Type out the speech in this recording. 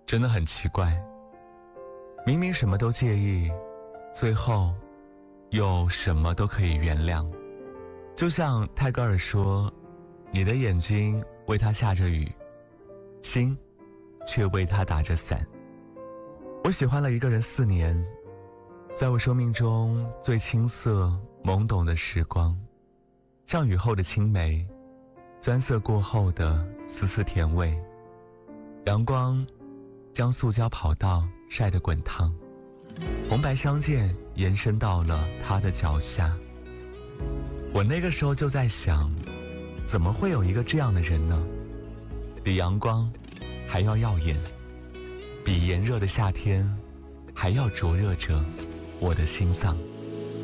真的很奇怪，明明什么都介意，最后又什么都可以原谅。就像泰戈尔说，你的眼睛为他下着雨，心却为他打着伞。我喜欢了一个人4年，在我生命中最青涩懵懂的时光，像雨后的青梅，钻涩过后的丝丝甜味。阳光将塑胶跑道晒得滚烫，红白相间延伸到了他的脚下。我那个时候就在想，怎么会有一个这样的人呢？比阳光还要耀眼，比炎热的夏天还要灼热着我的心脏。